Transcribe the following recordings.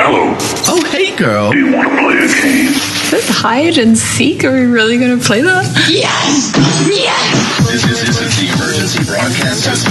Hello. Oh, hey, girl. Do you want to play a game? This hide and seek? Are we really going to play that? Yes! Yes! This is the emergency broadcast system.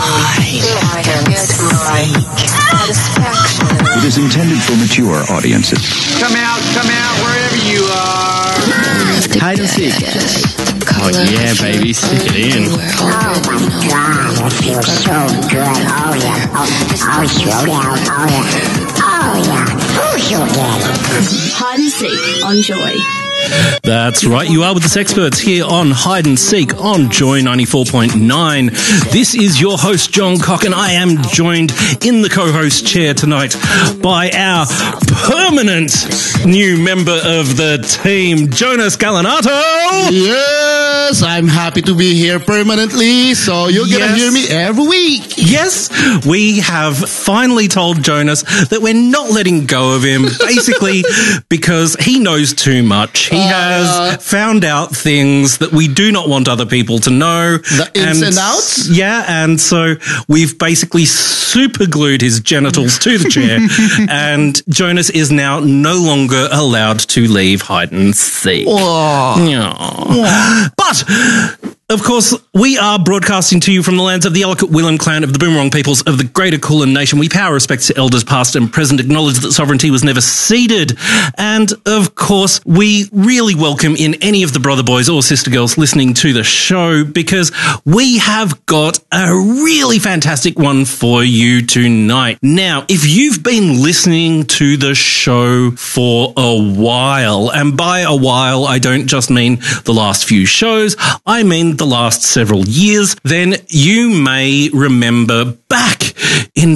It is intended for mature audiences. Come out, wherever you are. Hide and seek. Oh yeah, baby, stick it in. Oh my God, that feels so good. Oh yeah. Oh showdown. Oh yeah. Hide and seek on Joy. That's right, you are with the Sexperts here on Hide and Seek on Joy 94.9. This is your host, John Cock, and I am joined in the co-host chair tonight by our permanent new member of the team, Jonas Galanato. Yes, I'm happy to be here permanently, so you're going to hear me every week. Yes, we have finally told Jonas that we're not letting go of him, basically because he knows too much. He has found out things that we do not want other people to know. The ins and outs? Yeah, and so we've basically super glued his genitals to the chair, and Jonas is now no longer allowed to leave Hide and Seek. But of course, we are broadcasting to you from the lands of the Ellicott Willam clan of the Boonwurrung peoples of the Greater Kulin Nation. We pay our respects to elders past and present, acknowledge that sovereignty was never ceded. And of course, we really welcome in any of the brother boys or sister girls listening to the show, because we have got a really fantastic one for you tonight. Now, if you've been listening to the show for a while, and by a while, I don't just mean the last few shows, I mean the last several years, then you may remember back in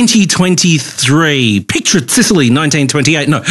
2023, picture it, Sicily, 1928. No,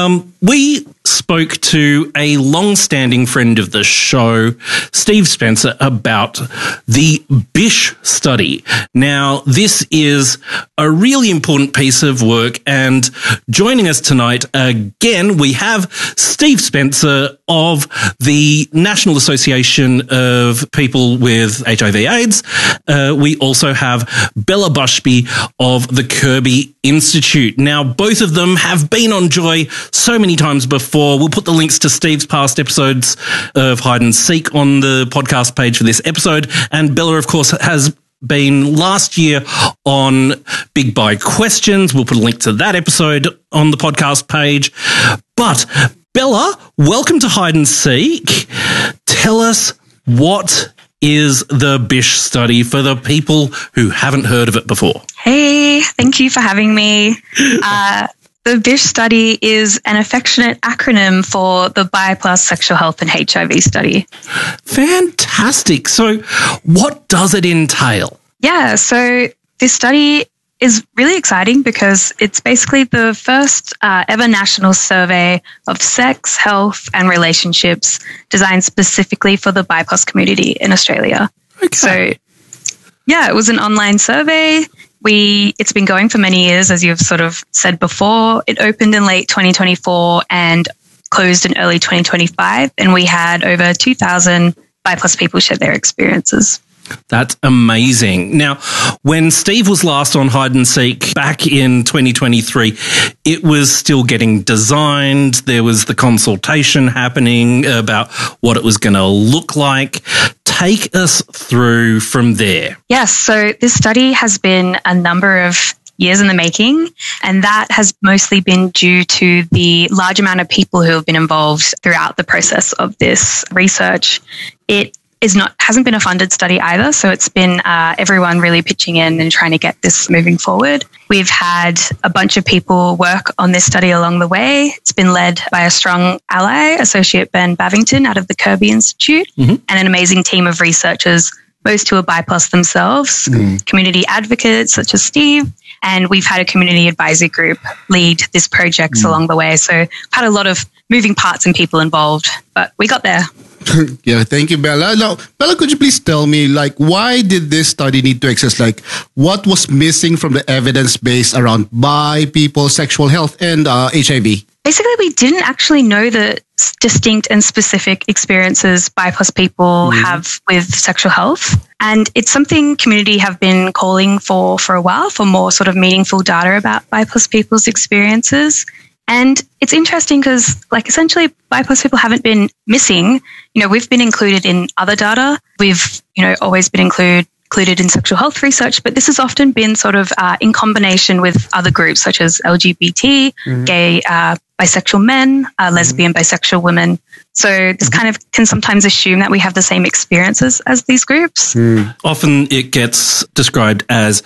we spoke to a long-standing friend of the show, Steve Spencer, about the Bish study. Now, this is a really important piece of work, and joining us tonight again, we have Steve Spencer of the National Association of People with HIV/AIDS. We also have Bella Bushby of the Kirby Institute. Now, both of them have been on Joy so many times before. We'll put the links to Steve's past episodes of Hide and Seek on the podcast page for this episode. And Bella, of course, has been last year on Big Buy Questions. We'll put a link to that episode on the podcast page. But Bella, welcome to Hide and Seek. Tell us, what is the Bish study for the people who haven't heard of it before? Hey, thank you for having me. The Bish study is an affectionate acronym for the Bi+ Sexual Health and HIV study. Fantastic. So what does it entail? Yeah, so this study is really exciting because it's basically the first ever national survey of sex, health, and relationships designed specifically for the BIPOS community in Australia. Okay. So, yeah, it was an online survey. It's been going for many years, as you've sort of said before. It opened in late 2024 and closed in early 2025, and we had over 2,000 BIPOS people share their experiences. That's amazing. Now, when Steve was last on Hide and Seek back in 2023, it was still getting designed. There was the consultation happening about what it was going to look like. Take us through from there. Yes, so this study has been a number of years in the making, and that has mostly been due to the large amount of people who have been involved throughout the process of this research. It hasn't been a funded study either, so it's been everyone really pitching in and trying to get this moving forward. We've had a bunch of people work on this study along the way. It's been led by a strong ally, Associate Ben Bavington out of the Kirby Institute, and an amazing team of researchers, most who are BIPOS themselves, community advocates such as Steve, and we've had a community advisory group lead this project along the way. So we've had a lot of moving parts and people involved, but we got there. Yeah, thank you, Bella. Now, Bella, could you please tell me, why did this study need to exist? What was missing from the evidence base around bi, people, sexual health, and HIV? basically we didn't actually know the distinct and specific experiences BIPOC people have with sexual health. And it's something community have been calling for a while, for more sort of meaningful data about BIPOC people's experiences. And it's interesting because, like, essentially BIPOC people haven't been missing. You know, we've been included in other data. We've, you know, always been included in sexual health research, but this has often been sort of in combination with other groups such as LGBT, gay, bisexual men, lesbian, bisexual women. So this kind of can sometimes assume that we have the same experiences as these groups. Often it gets described as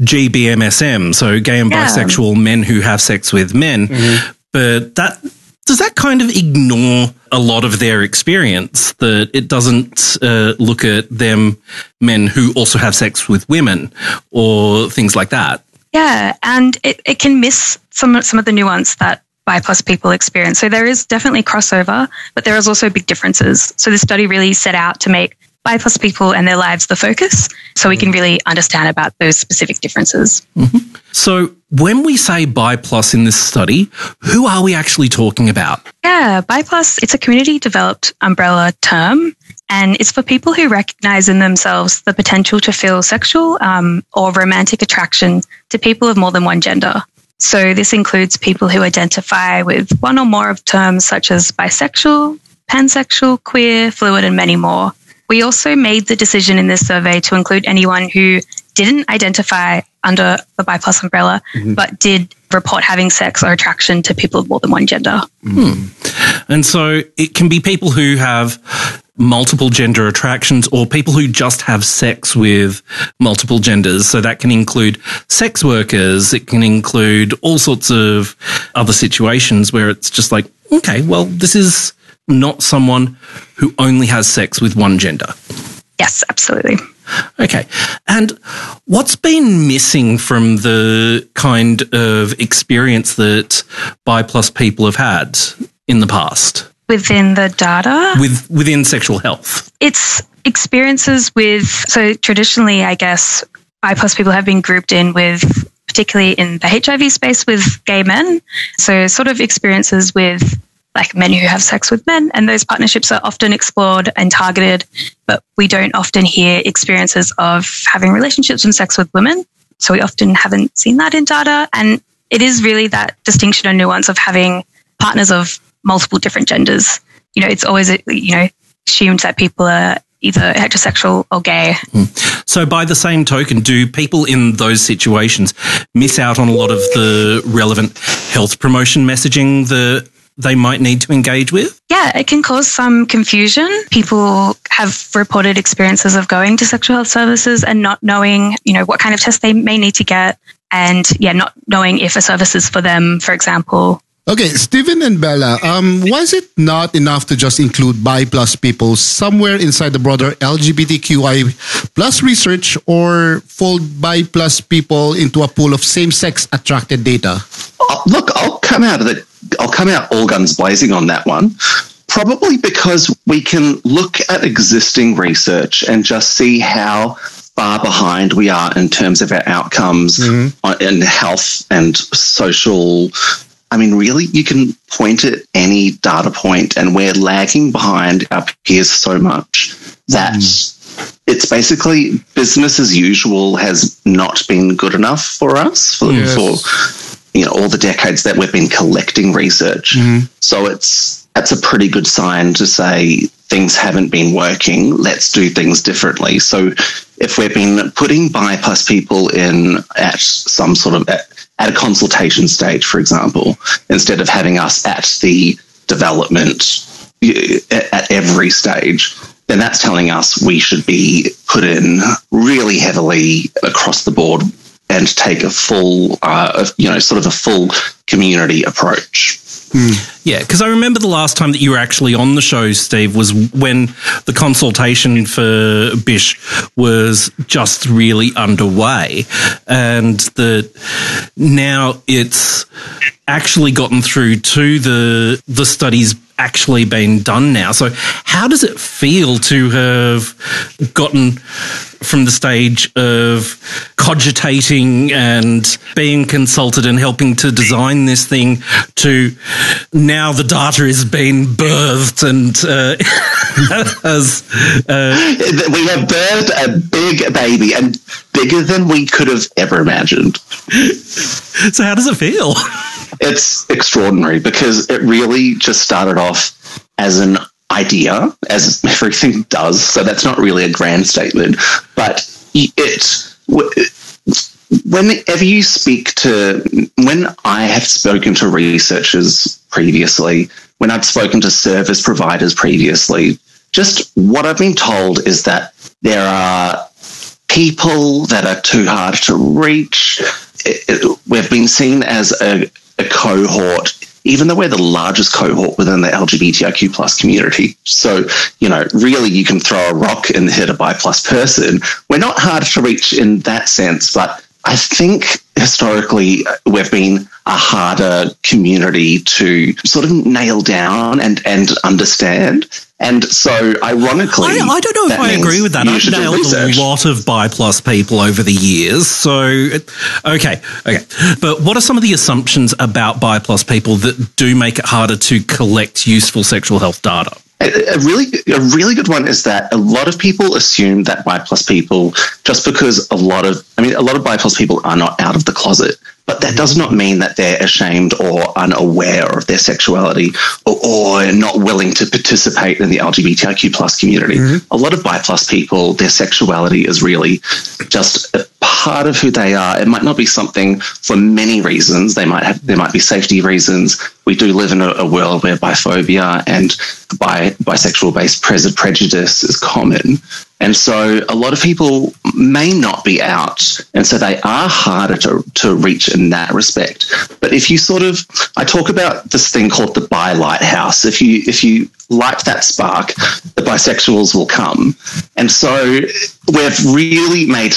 GBMSM, so gay and bisexual men who have sex with men. But does that kind of ignore a lot of their experience, that it doesn't look at them men who also have sex with women or things like that? Yeah, and it can miss some of the nuance that BIPOC people experience. So there is definitely crossover, but there is also big differences. So the study really set out to make BIPOC people and their lives the focus, so we can really understand about those specific differences. So when we say BIPOC in this study, who are we actually talking about? Yeah, BIPOC, it's a community-developed umbrella term, and it's for people who recognise in themselves the potential to feel sexual or romantic attraction to people of more than one gender. So this includes people who identify with one or more of terms such as bisexual, pansexual, queer, fluid, and many more. We also made the decision in this survey to include anyone who didn't identify under the BIPOC umbrella, but did report having sex or attraction to people of more than one gender. And so it can be people who have multiple gender attractions or people who just have sex with multiple genders. So that can include sex workers. It can include all sorts of other situations where it's just like, okay, well, this is not someone who only has sex with one gender. Yes, absolutely. Okay. And what's been missing from the kind of experience that BIPOC people have had in the past? Within the data? Within sexual health? It's experiences with, so traditionally, I guess, BIPOC people have been grouped in with, particularly in the HIV space, with gay men. So sort of experiences with like men who have sex with men, and those partnerships are often explored and targeted, but we don't often hear experiences of having relationships and sex with women. So we often haven't seen that in data. And it is really that distinction and nuance of having partners of multiple different genders. You know, it's always, you know, assumed that people are either heterosexual or gay. So by the same token, do people in those situations miss out on a lot of the relevant health promotion messaging that they might need to engage with? Yeah, it can cause some confusion. People have reported experiences of going to sexual health services and not knowing, you know, what kind of test they may need to get, and not knowing if a service is for them, for example. Okay, Stephen and Bella, was it not enough to just include BI+ people somewhere inside the broader LGBTQI plus research, or fold BI+ people into a pool of same-sex attracted data? Look, I'll come out all guns blazing on that one. Probably because we can look at existing research and just see how far behind we are in terms of our outcomes in health and social. I mean, really, you can point at any data point and we're lagging behind our peers so much that it's basically business as usual has not been good enough for us for you know, all the decades that we've been collecting research. So that's a pretty good sign to say things haven't been working. Let's do things differently. So if we've been putting BIPOC people in at some sort of at a consultation stage, for example, instead of having us at the development at every stage, then that's telling us we should be put in really heavily across the board and take a full, sort of a full community approach. Yeah, because I remember the last time that you were actually on the show, Steve, was when the consultation for Bish was just really underway, and that now it's actually gotten through to the study's actually been done now. So how does it feel to have gotten from the stage of cogitating and being consulted and helping to design this thing to now the data is being birthed and we have birthed a big baby and bigger than we could have ever imagined. So how does it feel? It's extraordinary because it really just started off as an idea, as everything does. So that's not really a grand statement, but whenever you when I have spoken to researchers previously, when I've spoken to service providers previously, just what I've been told is that there are people that are too hard to reach. We've been seen as a cohort, even though we're the largest cohort within the LGBTIQ plus community. So, really you can throw a rock and hit a bi plus person. We're not hard to reach in that sense, but I think historically we've been a harder community to sort of nail down and understand. And so, ironically, I don't know if I agree with that. I've nailed a lot of bi plus people over the years. So, okay. But what are some of the assumptions about bi plus people that do make it harder to collect useful sexual health data? A really good one is that a lot of people assume that bi plus people, just because a lot of bi plus people are not out of the closet, but that does not mean that they're ashamed or unaware of their sexuality or not willing to participate in the LGBTIQ plus community. Mm-hmm. A lot of bi plus people, their sexuality is really just a part of who they are. It might not be something for many reasons. There might be safety reasons. We do live in a world where biphobia and bisexual-based prejudice is common. And so a lot of people may not be out, and so they are harder to reach in that respect. But if you I talk about this thing called the bi lighthouse. If you light that spark, the bisexuals will come. And so we've really made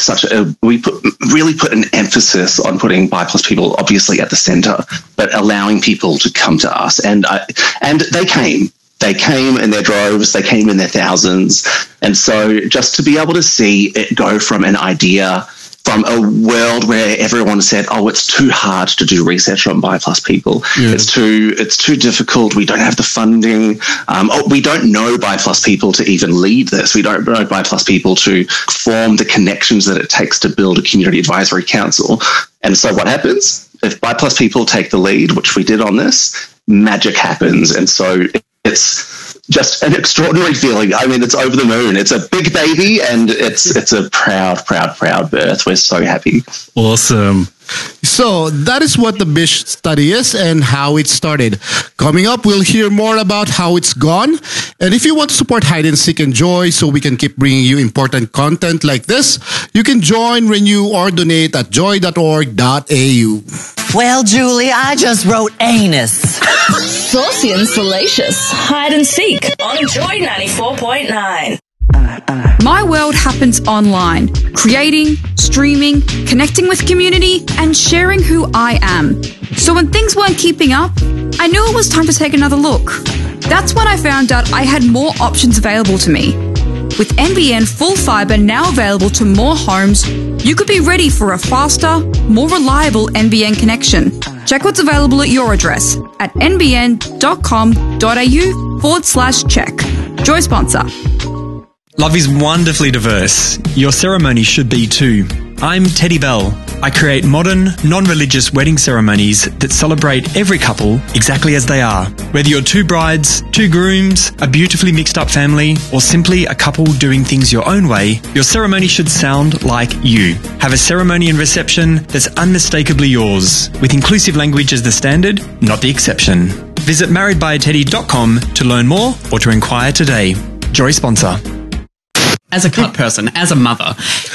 really put an emphasis on putting bi plus people obviously at the center, but allowing people to come to us. And they came. They came in their droves, they came in their thousands. And so just to be able to see it go from an idea, from a world where everyone said, oh, it's too hard to do research on bi plus people. Yeah. It's too difficult. We don't have the funding. We don't know bi plus people to even lead this. We don't know bi plus people to form the connections that it takes to build a community advisory council. And so what happens? If bi plus people take the lead, which we did on this, magic happens. And so it's just an extraordinary feeling. I mean, it's over the moon. It's a big baby and it's a proud birth. We're so happy. Awesome. So that is what the BISH study is and how it started. Coming up, we'll hear more about how it's gone. And if you want to support Hide and Seek and Joy so we can keep bringing you important content like this, you can join, renew, or donate at joy.org.au. Well, Julie, I just wrote anus. Saucy and salacious. Hide and Seek on Joy 94.9. My world happens online, creating, streaming, connecting with community, and sharing who I am. So when things weren't keeping up, I knew it was time to take another look. That's when I found out I had more options available to me. With NBN Full Fibre now available to more homes, you could be ready for a faster, more reliable NBN connection. Check what's available at your address at nbn.com.au/check. Joy sponsor. Love is wonderfully diverse. Your ceremony should be too. I'm Teddy Bell. I create modern, non-religious wedding ceremonies that celebrate every couple exactly as they are. Whether you're two brides, two grooms, a beautifully mixed up family, or simply a couple doing things your own way, your ceremony should sound like you. Have a ceremony and reception that's unmistakably yours, with inclusive language as the standard, not the exception. Visit marriedbyateddy.com to learn more or to inquire today. Joy sponsor. As a cut person, as a mother,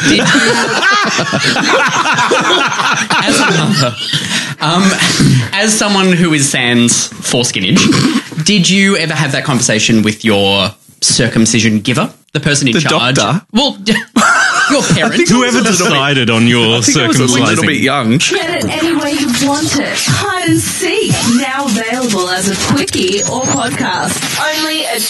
as someone who is sans foreskinage, did you ever have that conversation with your circumcision giver, the person in charge? The doctor? Well, your parents. Whoever decided on your circumcision. I was a little bit young. Get it any way you want it. Hide and Seek Now available as a quickie or podcast. Only at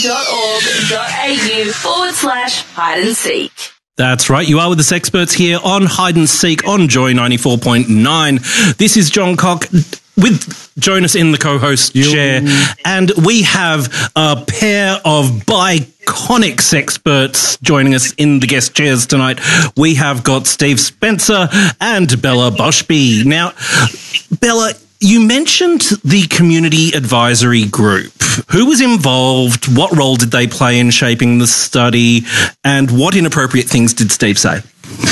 joy.org.au/hide and seek. That's right. You are with us experts here on Hide and Seek on Joy 94.9. This is John Cock with Jonas in the co-host chair. And we have a pair of Biconics experts joining us in the guest chairs tonight. We have got Steve Spencer and Bella Boschby. Now, Bella, you mentioned the community advisory group. Who was involved? What role did they play in shaping the study? And what inappropriate things did Steve say?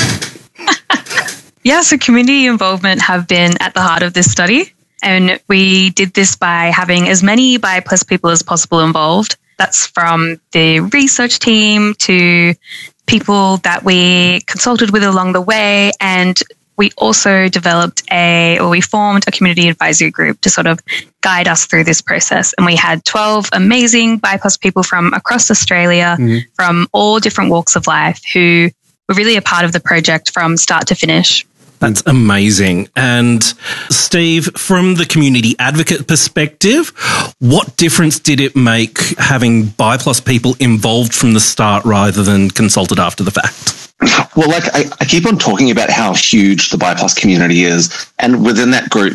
Yeah, so community involvement have been at the heart of this study. And we did this by having as many BI+ people as possible involved. That's from the research team to people that we consulted with along the way. And we also we formed a community advisory group to sort of guide us through this process. And we had 12 amazing BI+ people from across Australia, from all different walks of life, who were really a part of the project from start to finish. That's amazing. And Steve, from the community advocate perspective, what difference did it make having BI+ people involved from the start rather than consulted after the fact? Well, I keep on talking about how huge the BI+ community is. And within our group,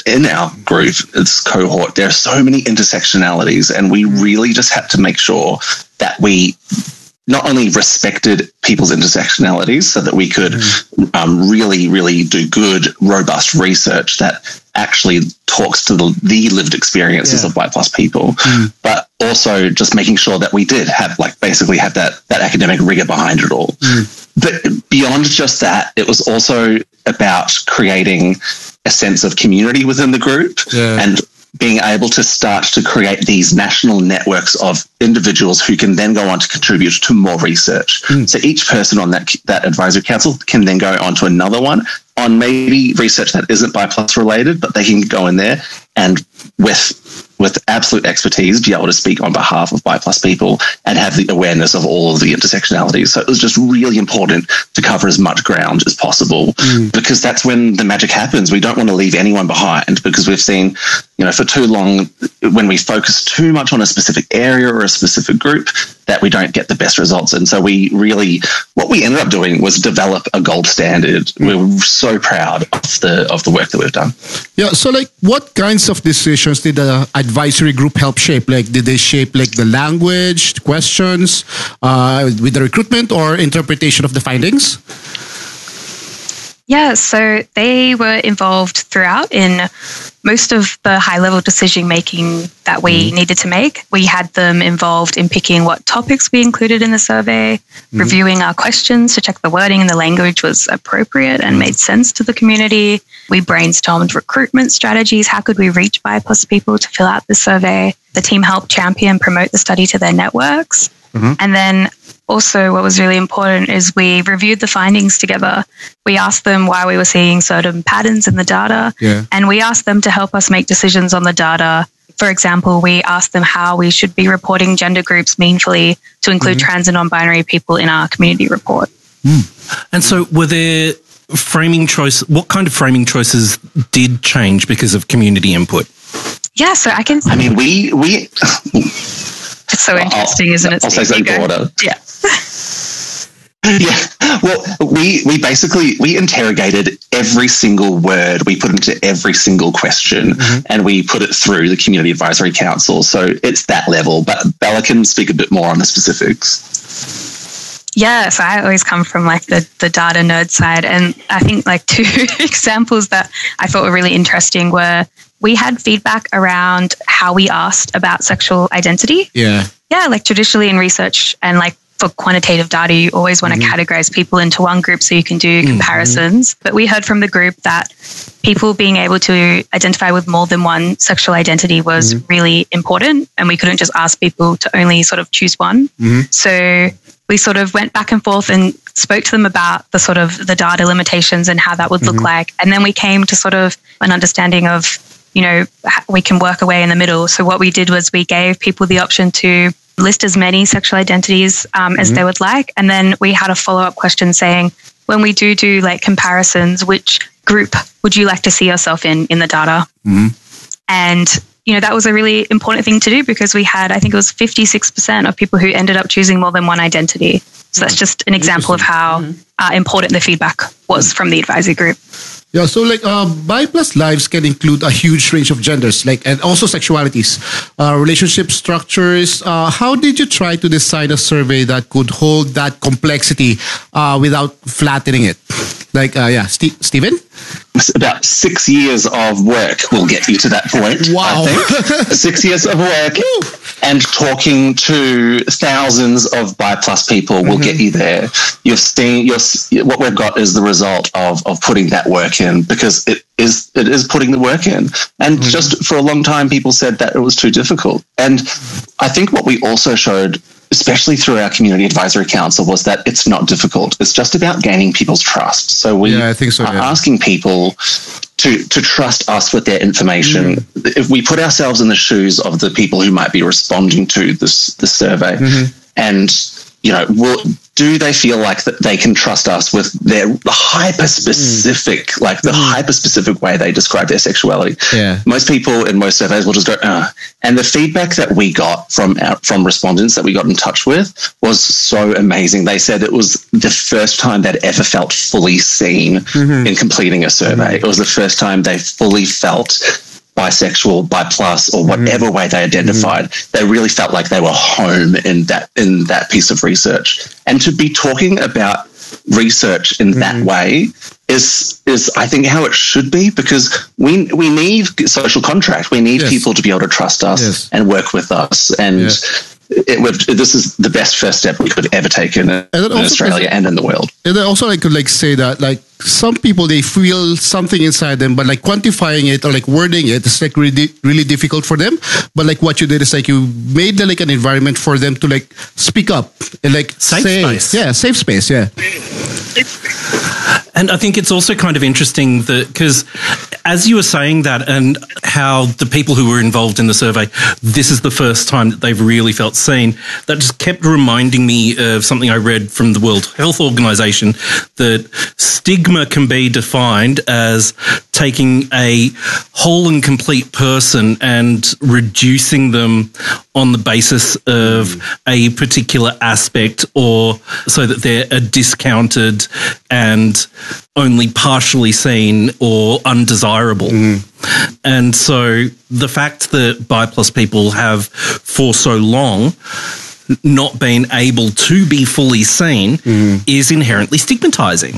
its cohort, there are so many intersectionalities. And we really just had to make sure that we not only respected people's intersectionalities so that we could really, really do good, robust research that actually talks to the lived experiences of BI+ people, but also just making sure that we did have basically have that academic rigor behind it all. But beyond just that, it was also about creating a sense of community within the group and being able to start to create these national networks of individuals who can then go on to contribute to more research. So each person on that advisory council can then go on to another one on maybe research that isn't BI+ related, but they can go in there and with absolute expertise be able to speak on behalf of BI+ people and have the awareness of all of the intersectionalities. So it was just really important to cover as much ground as possible because that's when the magic happens. We don't want to leave anyone behind because we've seen, for too long, when we focus too much on a specific area or a specific group, that we don't get the best results. And so what we ended up doing was develop a gold standard. We're so proud of the work that we've done. Yeah. So what kinds of decisions did the advisory group help shape? Did they shape the language, questions, with the recruitment or interpretation of the findings? Yeah, so they were involved throughout in most of the high-level decision-making that we needed to make. We had them involved in picking what topics we included in the survey, reviewing our questions to check the wording and the language was appropriate and made sense to the community. We brainstormed recruitment strategies. How could we reach BI+ people to fill out the survey? The team helped champion promote the study to their networks. And then also what was really important is we reviewed the findings together. We asked them why we were seeing certain patterns in the data, and we asked them to help us make decisions on the data. For example, we asked them how we should be reporting gender groups meaningfully to include trans and non-binary people in our community report. And so were there what kind of framing choices did change because of community input? Yeah, so I can... we... It's so interesting, isn't it? I'll say something broader. Yeah. Yeah. Well, we interrogated every single word we put into every single question and we put it through the Community Advisory Council. So it's that level, but Bella can speak a bit more on the specifics. Yeah, so I always come from the data nerd side, and I think two examples that I thought were really interesting were we had feedback around how we asked about sexual identity. Yeah, traditionally in research and for quantitative data, you always want to categorize people into one group so you can do comparisons. But we heard from the group that people being able to identify with more than one sexual identity was really important, and we couldn't just ask people to only sort of choose one. So we sort of went back and forth and spoke to them about the data limitations and how that would look like. And then we came to sort of an understanding of, we can work away in the middle. So what we did was we gave people the option to list as many sexual identities as they would like. And then we had a follow-up question saying, when we do comparisons, which group would you like to see yourself in the data? And, that was a really important thing to do because we had, I think it was 56% of people who ended up choosing more than one identity. So that's just an example of how important the feedback was from the advisory group. Yeah, so bi plus lives can include a huge range of genders, and also sexualities, relationship structures. How did you try to design a survey that could hold that complexity without flattening it? Stephen? About 6 years of work will get you to that point. Wow. I think. 6 years of work and talking to thousands of bi plus people will get you there. You've seen what we've got is the result of putting that work in, because it is putting the work in. And just for a long time, people said that it was too difficult. And I think what we also showed, especially through our Community Advisory Council, was that it's not difficult. It's just about gaining people's trust. So we are asking people to trust us with their information. If we put ourselves in the shoes of the people who might be responding to this survey, and do they feel like that they can trust us with their hyper-specific, the hyper-specific way they describe their sexuality? Yeah. Most people in most surveys will just go, And the feedback that we got from respondents that we got in touch with was so amazing. They said it was the first time they'd ever felt fully seen in completing a survey. It was the first time they fully felt bisexual, bi plus, or whatever way they identified. They really felt like they were home in that piece of research. And to be talking about research in that way is I think how it should be, because we need social contract. We need people to be able to trust us and work with us. And this is the best first step we could ever take in Australia and in the world. And then also I could say that some people, they feel something inside them, but quantifying it or wording it is really, really difficult for them. But what you did is you made an environment for them to speak up and safe space. Yeah, safe space. Yeah. And I think it's also kind of interesting that, because as you were saying that, and how the people who were involved in the survey, this is the first time that they've really felt seen, that just kept reminding me of something I read from the World Health Organization, that stigma can be defined as taking a whole and complete person and reducing them on the basis of a particular aspect, or so that they're discounted and only partially seen or undesirable. And so the fact that bi plus people have for so long not been able to be fully seen is inherently stigmatizing.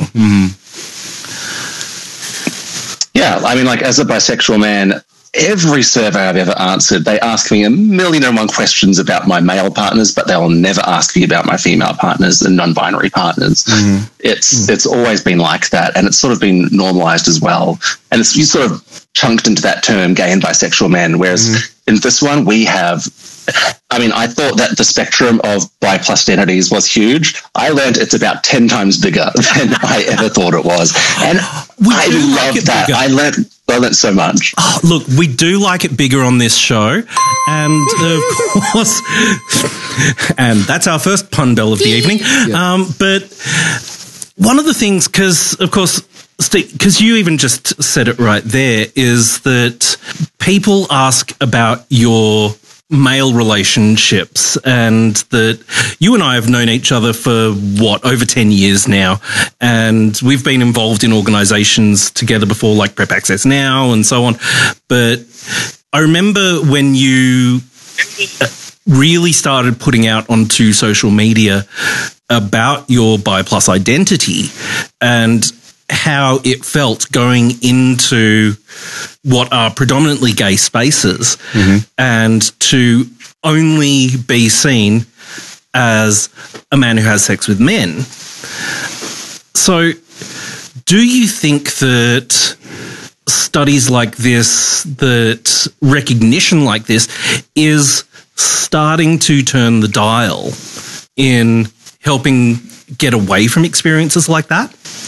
Yeah, I mean, as a bisexual man, every survey I've ever answered, they ask me 1,000,001 questions about my male partners, but they'll never ask me about my female partners and non-binary partners. It's always been like that, and it's sort of been normalized as well. And you sort of chunked into that term, gay and bisexual men, whereas in this one we have... I thought that the spectrum of bi plus identities was huge. I learned it's about 10 times bigger than I ever thought it was. And I love that. I learned so much. Oh, look, we do like it bigger on this show. And of course, and that's our first pun bell of the evening. But one of the things, because of course, because you even just said it right there, is that people ask about your male relationships, and that you and I have known each other for over 10 years now, and we've been involved in organizations together before, like Prep Access Now and so on. But I remember when you really started putting out onto social media about your bi plus identity and how it felt going into what are predominantly gay spaces, and to only be seen as a man who has sex with men. So do you think that studies like this, that recognition like this, is starting to turn the dial in helping get away from experiences like that?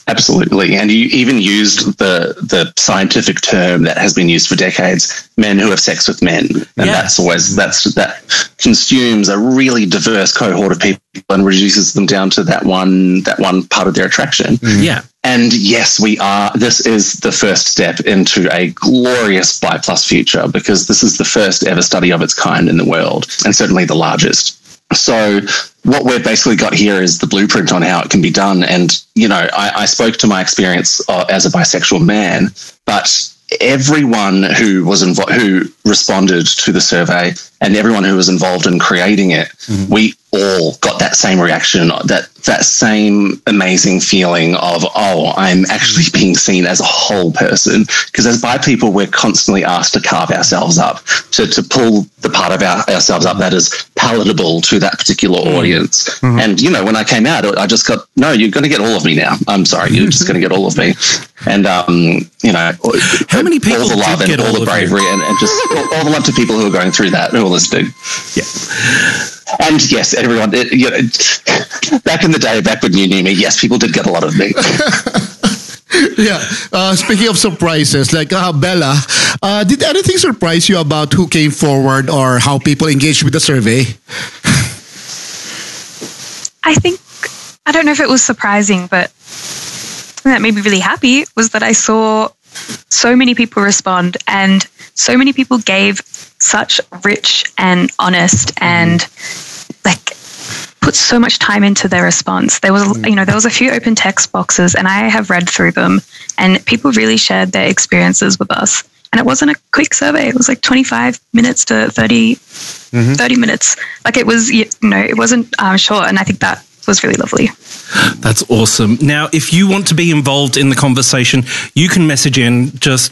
Absolutely. And you even used the scientific term that has been used for decades, men who have sex with men. And that consumes a really diverse cohort of people and reduces them down to that one part of their attraction. Yeah. And yes, this is the first step into a glorious bi plus future, because this is the first ever study of its kind in the world, and certainly the largest. So what we've basically got here is the blueprint on how it can be done. And, I spoke to my experience as a bisexual man, but everyone who responded to the survey and everyone who was involved in creating it, we all got that same reaction, that same amazing feeling of, I'm actually being seen as a whole person. Because as bi people, we're constantly asked to carve ourselves up, to pull the part of ourselves up that is palatable to that particular audience. And, when I came out, I just got, no, you're going to get all of me now. I'm sorry, you're just going to get all of me. And, how many people all the love and all the bravery and just all the love to people who are going through that, who are listening. Yeah. And yes, everyone, back in the day, back when you knew me, yes, people did get a lot of me. Yeah. Speaking of surprises, like Bella, did anything surprise you about who came forward or how people engaged with the survey? I don't know if it was surprising, but something that made me really happy was that I saw so many people respond, and so many people gave such rich and honest and put so much time into their response. There was a few open text boxes, and I have read through them, and people really shared their experiences with us. And it wasn't a quick survey. It was 25 minutes to 30 minutes. It wasn't short, and I think that was really lovely. That's awesome. Now, if you want to be involved in the conversation, you can message in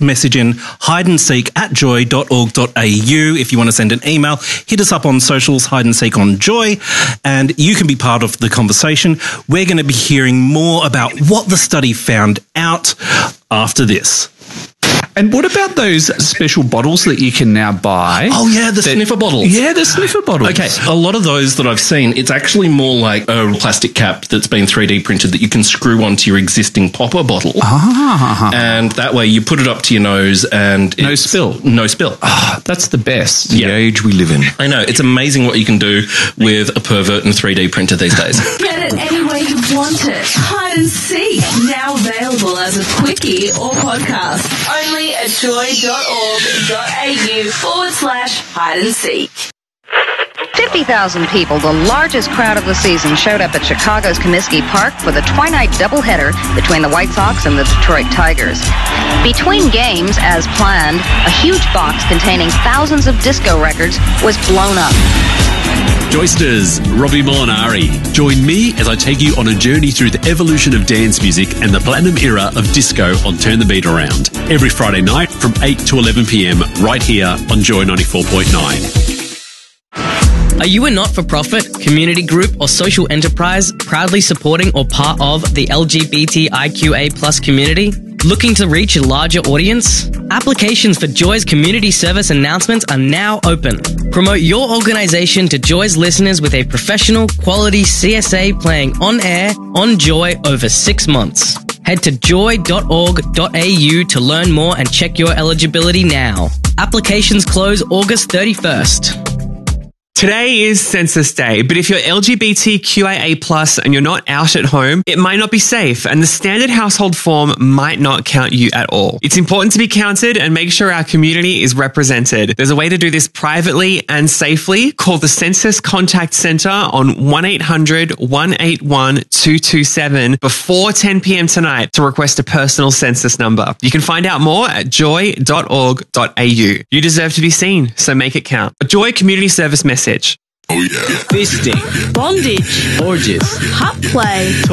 hideandseek@joy.org.au. If you want to send an email, hit us up on socials, Hide and Seek on Joy, and you can be part of the conversation. We're going to be hearing more about what the study found out after this. And what about those special bottles that you can now buy? Oh, yeah, the sniffer bottles. Yeah, the sniffer bottles. Okay, a lot of those that I've seen, it's actually more like a plastic cap that's been 3D printed that you can screw onto your existing popper bottle. And that way you put it up to your nose and no spill. No spill. That's the best. The age we live in. I know. It's amazing what you can do with a pervert and 3D printer these days. Get it any way you want it. Hide and Seek, now available as a quickie or podcast. Only at joy.org.au/hide and seek. 50,000 people, the largest crowd of the season, showed up at Chicago's Comiskey Park for the twilight doubleheader between the White Sox and the Detroit Tigers. Between games, as planned, a huge box containing thousands of disco records was blown up. Joysters, Robbie Molinari. Join me as I take you on a journey through the evolution of dance music and the platinum era of disco on Turn the Beat Around. Every Friday night from 8 to 11 p.m. right here on Joy 94.9. Are you a not-for-profit, community group or social enterprise proudly supporting or part of the LGBTIQA+ community? Looking to reach a larger audience? Applications for Joy's community service announcements are now open. Promote your organisation to Joy's listeners with a professional, quality CSA playing on air on Joy over 6 months. Head to joy.org.au to learn more and check your eligibility now. Applications close August 31st. Today is Census Day, but if you're LGBTQIA+ and you're not out at home, it might not be safe, and the standard household form might not count you at all. It's important to be counted and make sure our community is represented. There's a way to do this privately and safely. Call the Census Contact Centre on 1-800-181-227 before 10 p.m. tonight to request a personal census number. You can find out more at joy.org.au. You deserve to be seen, so make it count. A Joy Community Service message. Oh yeah. Fisting. Bondage. Orgies. Hot play.